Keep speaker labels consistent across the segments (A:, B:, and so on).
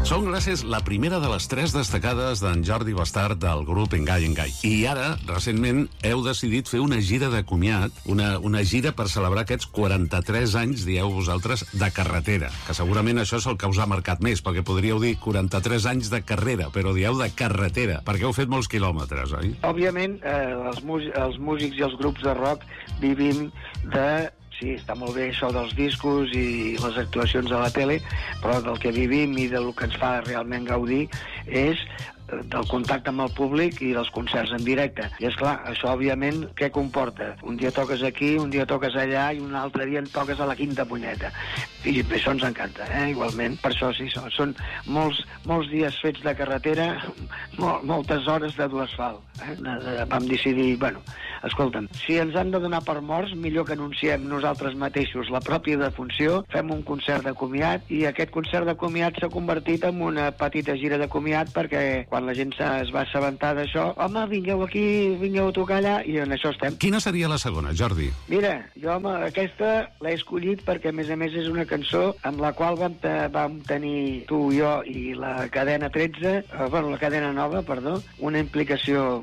A: Són gràcies la primera de les 3 destacades d'en Jordi Bastard del grup Engai Engai. I ara, recentment, heu decidit fer una gira de comiat, una gira per celebrar aquests 43 anys, dieu vosaltres, de carretera, que segurament això és el que us ha marcat més, perquè podríeu dir 43 anys de carrera, però dieu de carretera, perquè heu fet molts quilòmetres, oi?
B: Òbviament, els músics i els grups de rock vivim de... Sí, està molt bé això dels discos i les actuacions a la tele, però del que vivim i del que ens fa realment gaudir és del contacte amb el públic i dels concerts en directe. I és clar, això òbviament què comporta? Un dia toques aquí, un dia toques allà i un altre dia en toques a la quinta punyeta. I això ens encanta, igualment. Per això sí, són molts dies fets de carretera, moltes hores de dur asfalt. Vam decidir, escolta'm, si ens han de donar per morts, millor que anunciem nosaltres mateixos la pròpia defunció, fem un concert de comiat, i aquest concert de comiat s'ha convertit en una petita gira de comiat, perquè quan la gent es va assabentar d'això, home, vingueu aquí, vingueu a tocar allà, i en això estem.
A: Quina seria la segona, Jordi?
B: Mira, jo aquesta l'he escollit perquè, a més és una cançó amb la qual vam tenir tu, jo i la cadena 13, la cadena nova, perdó, una implicació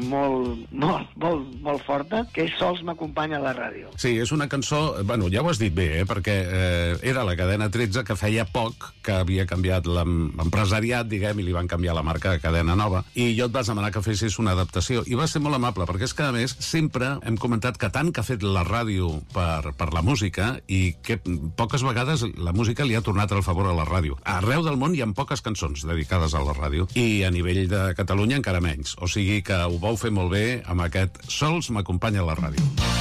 B: molt forta, que és Sols m'acompanya a la ràdio.
A: Sí, és una cançó, ja ho has dit bé, perquè era la cadena 13 que feia poc que havia canviat l'empresariat, diguem, i li van canviar la marca de cadena nova, i jo et vas demanar que fessis una adaptació, i va ser molt amable, perquè és que, a més, sempre hem comentat que tant que ha fet la ràdio per la música, i que poques vegades la música li ha tornat el favor a la ràdio. Arreu del món hi ha poques cançons dedicades a la ràdio, i a nivell de Catalunya encara menys, o sigui que ho vau fer molt bé amb aquest Sols m'acompanya a la ràdio.